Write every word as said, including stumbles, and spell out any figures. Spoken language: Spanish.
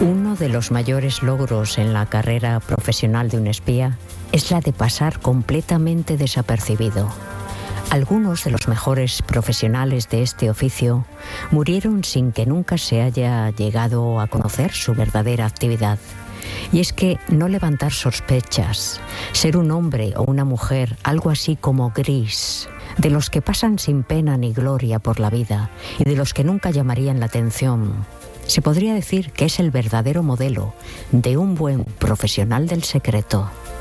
Uno de los mayores logros en la carrera profesional de un espía es la de pasar completamente desapercibido. Algunos de los mejores profesionales de este oficio murieron sin que nunca se haya llegado a conocer su verdadera actividad. Y es que no levantar sospechas, ser un hombre o una mujer, algo así como gris, de los que pasan sin pena ni gloria por la vida y de los que nunca llamarían la atención, se podría decir que es el verdadero modelo de un buen profesional del secreto.